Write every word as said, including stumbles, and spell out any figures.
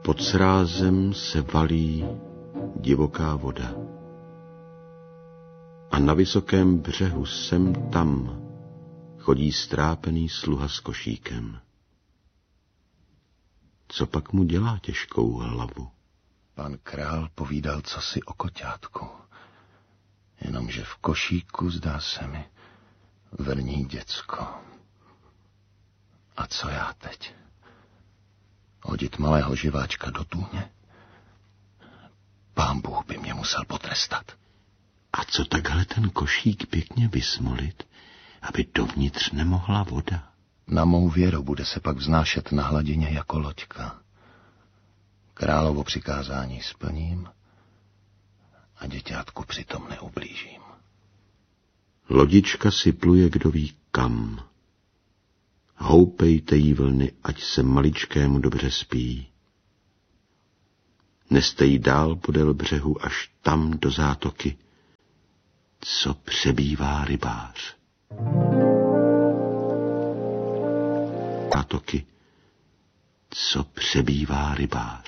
Pod srázem se valí divoká voda a na vysokém břehu sem tam chodí strápený sluha s košíkem. Co pak mu dělá těžkou hlavu? Pan král povídal cosi o koťátku, jenomže v košíku, zdá se mi, vrní děcko. A co já teď? Hodit malého živáčka do tůně? Pán Bůh by mě musel potrestat. A co takhle ten košík pěkně vysmolit, aby dovnitř nemohla voda? Na mou věru bude se pak vznášet na hladině jako loďka. Královo přikázání splním a děťátku přitom neublížím. Lodička si pluje kdo ví kam. Houpejte jí vlny, ať se maličkému dobře spí. Neste jí dál podél břehu až tam do zátoky, co přebývá rybář. Zátoky, co přebývá rybář.